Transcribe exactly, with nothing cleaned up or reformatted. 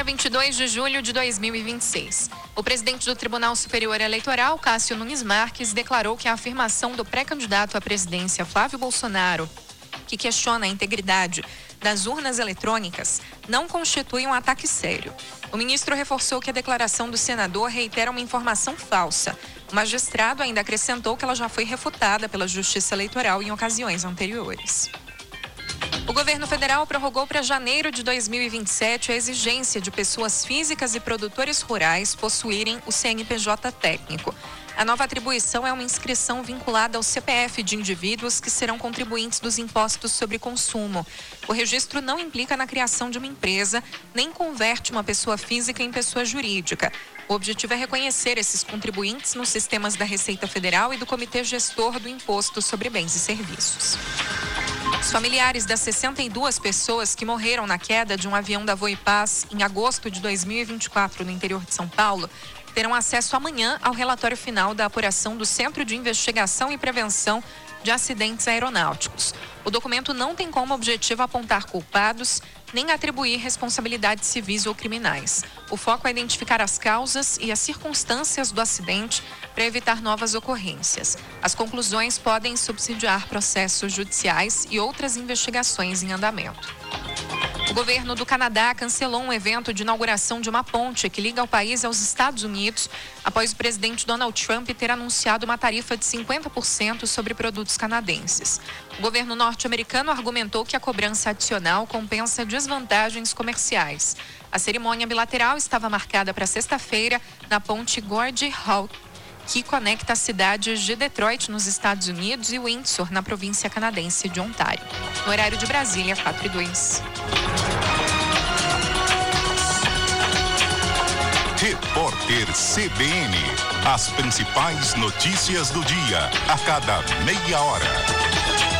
dia vinte e dois de julho de dois mil e vinte e seis. O presidente do Tribunal Superior Eleitoral, Cássio Nunes Marques, declarou que a afirmação do pré-candidato à presidência, Flávio Bolsonaro, que questiona a integridade das urnas eletrônicas, não constitui um ataque sério. O ministro reforçou que a declaração do senador reitera uma informação falsa. O magistrado ainda acrescentou que ela já foi refutada pela Justiça Eleitoral em ocasiões anteriores. O governo federal prorrogou para janeiro de dois mil e vinte e sete a exigência de pessoas físicas e produtores rurais possuírem o C N P J técnico. A nova atribuição é uma inscrição vinculada ao C P F de indivíduos que serão contribuintes dos impostos sobre consumo. O registro não implica na criação de uma empresa, nem converte uma pessoa física em pessoa jurídica. O objetivo é reconhecer esses contribuintes nos sistemas da Receita Federal e do Comitê Gestor do Imposto sobre Bens e Serviços. Os familiares das sessenta e duas pessoas que morreram na queda de um avião da Voipaz em agosto de dois mil e vinte e quatro no interior de São Paulo terão acesso amanhã ao relatório final da apuração do Centro de Investigação e Prevenção de Acidentes Aeronáuticos. O documento não tem como objetivo apontar culpados nem atribuir responsabilidades civis ou criminais. O foco é identificar as causas e as circunstâncias do acidente para evitar novas ocorrências. As conclusões podem subsidiar processos judiciais e outras investigações em andamento. O governo do Canadá cancelou um evento de inauguração de uma ponte que liga o país aos Estados Unidos após o presidente Donald Trump ter anunciado uma tarifa de cinquenta por cento sobre produtos canadenses. O governo norte-americano argumentou que a cobrança adicional compensa desvantagens comerciais. A cerimônia bilateral estava marcada para sexta-feira na ponte Gordie Howe, que conecta as cidades de Detroit, nos Estados Unidos, e Windsor, na província canadense de Ontário. No horário de Brasília, quatro e dois. Repórter C B N. As principais notícias do dia, a cada meia hora.